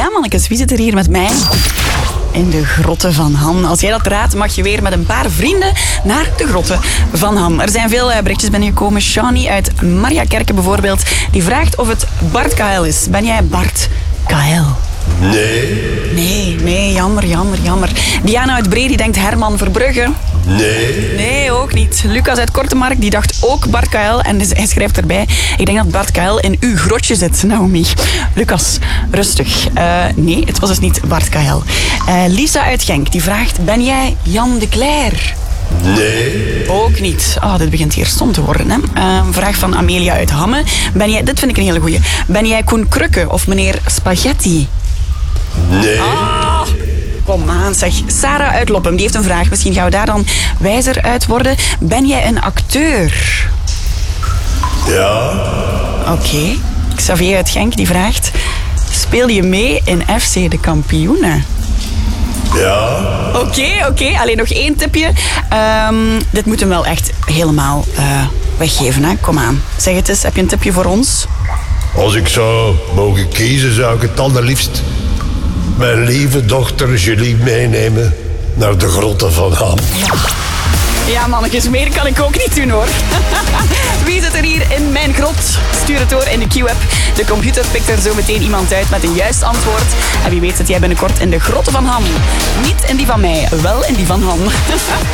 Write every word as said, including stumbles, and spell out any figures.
Ja, mannetjes, wie zit er hier met mij? In de grotten van Ham. Als jij dat raadt, mag je weer met een paar vrienden naar de grotten van Ham. Er zijn veel uh, berichtjes binnengekomen. Shani uit Mariakerke bijvoorbeeld, die vraagt of het Bart K L is. Ben jij Bart K L? Nee. Nee, nee, jammer, jammer, jammer. Diana uit Bree, die denkt Herman Verbrugge. Nee. Nee, ook niet. Lucas uit Kortemark, die dacht ook Bart K L. En hij schrijft erbij, ik denk dat Bart K L in uw grotje zit, Naomi. Lucas, rustig. Uh, nee, het was dus niet Bart K L. Uh, Lisa uit Genk, die vraagt, ben jij Jan de Cler? Nee. Ook niet. Oh, dit begint hier stom te worden. Hè? Uh, vraag van Amelia uit Hamme. Ben jij, dit vind ik een hele goeie. Ben jij Koen Krukke of meneer Spaghetti? Nee. Oh, kom aan zeg. Sarah uit Loppem, die heeft een vraag. Misschien gaan we daar dan wijzer uit worden. Ben jij een acteur? Ja. Oké. Okay. Xavier uit Genk, die vraagt, speel je mee in F C de Kampioenen? Ja. Oké, okay, oké. Okay. Alleen nog één tipje. Um, dit moeten we wel echt helemaal uh, weggeven, hè? Kom aan. Zeg het eens, heb je een tipje voor ons? Als ik zou mogen kiezen, zou ik het allerliefst mijn lieve dochter Julie meenemen naar de grotten van Ham. Ja. Ja, mannetjes, meer kan ik ook niet doen, hoor. Wie zit er hier in mijn grot? Stuur het door in de Q-app. De computer pikt er zo meteen iemand uit met een juist antwoord. En wie weet zit jij binnenkort in de grotten van Ham. Niet in die van mij, wel in die van Han.